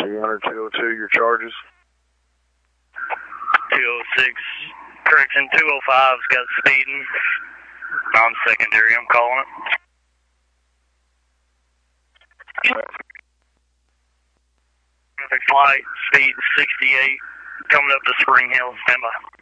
200, 202, your charges. 206, correction, 205's got speeding. Non-secondary, I'm calling it. Traffic flight, speed 68, coming up to Spring Hill, standby.